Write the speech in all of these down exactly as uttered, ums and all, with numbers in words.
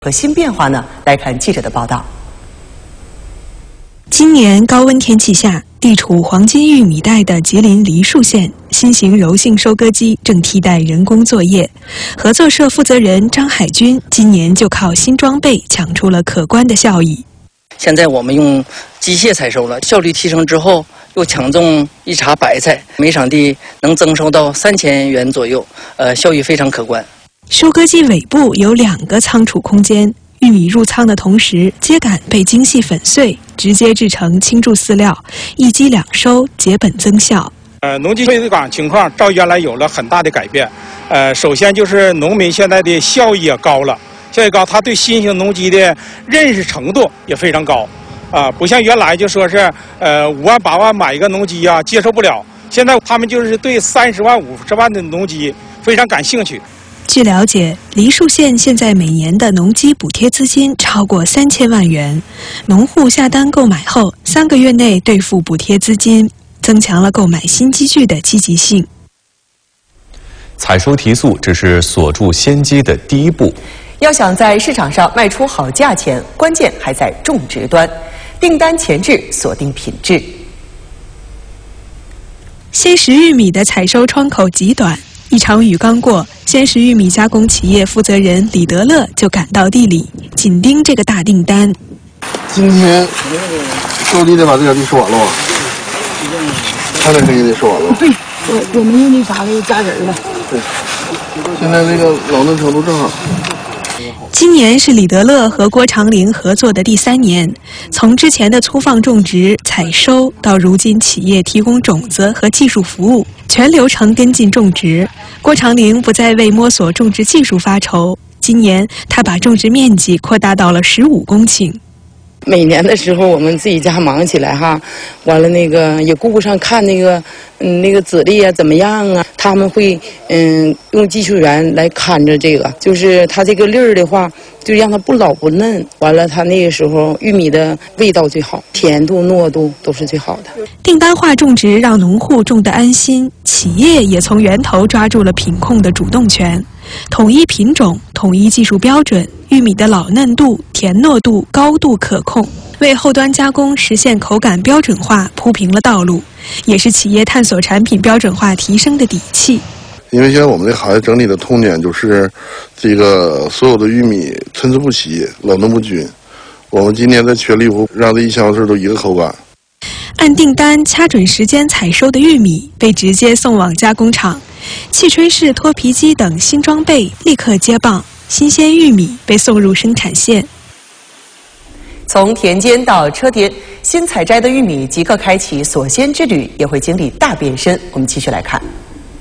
和新变化呢？来看记者的报道。 今年高温天气下，地处黄金玉米带的吉林梨树县新型柔性收割机正替代人工作业。合作社负责人张海军今年就靠新装备抢出了可观的效益。 现在我们用机械采收了，效率提升之后，又抢种一茬白菜，每场地能增收到三千元左右，呃，效益非常可观。 收割机尾部有两个仓储空间，玉米入仓的同时，秸秆被精细粉碎，直接制成青贮饲料，一机两收，节本增效。 呃，农机推广情况照原来有了很大的改变。呃，首先就是农民现在的效益也高了，效益高，他对新型农机的认识程度也非常高。啊、呃，不像原来就说是呃五万八万买一个农机啊，接受不了。现在他们就是对三十万五十万的农机非常感兴趣。 据了解，梨树县现在每年的农机补贴资金超过三千万元，农户下单购买后，三个月内兑付补贴资金，增强了购买新机具的积极性。 采收提速只是锁住先机的第一步， 要想在市场上卖出好价钱，关键还在种植端，订单前置，锁定品质。 鲜食玉米的采收窗口极短。一场雨刚过，鲜食玉米加工企业负责人李德乐就赶到地里，紧盯这个大订单。 今天高低得把这点地收完了吧？他那个也得收完了。 对，我我们用那啥的加人了。 对，现在这个老嫩程度正好。 今年是李德乐和郭长龄合作的第三年，从之前的粗放种植、采收，到如今企业提供种子和技术服务，全流程跟进种植。郭长龄不再为摸索种植技术发愁，今年他把种植面积扩大到了十五公顷。 每年的时候，我们自己家忙起来哈，完了那个也顾不上看那个，嗯，那个籽粒啊怎么样啊？他们会嗯用技术员来看着这个，就是它这个粒儿的话，就让它不老不嫩。完了，它那个时候玉米的味道最好，甜度、糯度都是最好的。 订单化种植让农户种得安心，企业也从源头抓住了品控的主动权。统一品种、统一技术标准，玉米的老嫩度、甜糯度高度可控，为后端加工实现口感标准化铺平了道路，也是企业探索产品标准化提升的底气。 因为现在我们这行业整体的痛点就是，这个所有的玉米参差不齐、老嫩不均。我们今年在全力以赴让这一箱子都一个口感。 按订单掐准时间采收的玉米被直接送往加工厂，气吹式脱皮机等新装备立刻接棒，新鲜玉米被送入生产线。 从田间到车间，新采摘的玉米即刻开启锁鲜之旅，也会经历大变身。我们继续来看。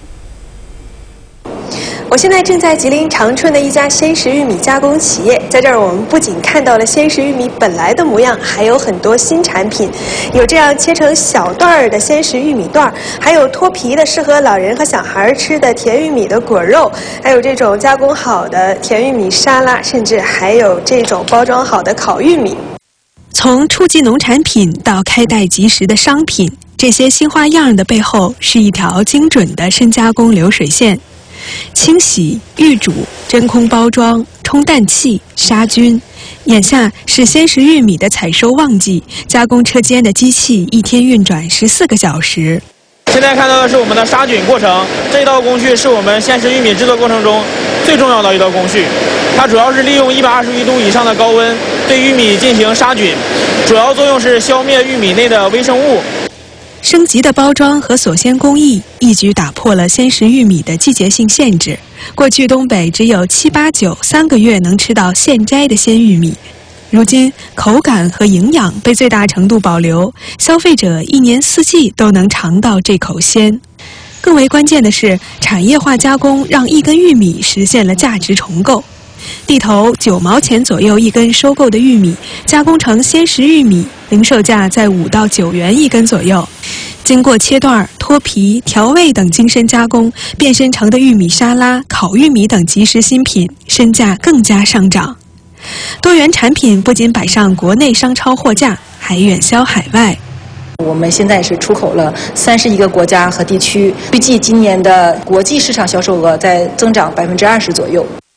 我现在正在吉林长春的一家鲜食玉米加工企业，在这儿我们不仅看到了鲜食玉米本来的模样，还有很多新产品，有这样切成小段儿的鲜食玉米段，还有脱皮的适合老人和小孩吃的甜玉米的果肉，还有这种加工好的甜玉米沙拉，甚至还有这种包装好的烤玉米。 从初级农产品到开袋即食的商品，这些新花样的背后是一条精准的深加工流水线。清洗、预煮、真空包装、冲氮气、杀菌。眼下是鲜食玉米的采收旺季，加工车间的机器一天运转十四个小时。 现在看到的是我们的杀菌过程，这道工序是我们鲜食玉米制作过程中最重要的一道工序。它主要是利用一百二十一度以上的高温对玉米进行杀菌，主要作用是消灭玉米内的微生物。 升级的包装和锁鲜工艺一举打破了鲜食玉米的季节性限制。过去东北只有七八九三个月能吃到现摘的鲜玉米，如今口感和营养被最大程度保留，消费者一年四季都能尝到这口鲜。更为关键的是，产业化加工让一根玉米实现了价值重构。地头九毛钱左右一根收购的玉米，加工成鲜食玉米，零售价在五到九元一根左右。经过切段、脱皮、调味等精深加工，变身成的玉米沙拉、烤玉米等即食新品，身价更加上涨。多元产品不仅摆上国内商超货架，还远销海外。 我们现在是出口了三十一个国家和地区，预计今年的国际市场销售额在增长百分之二十左右。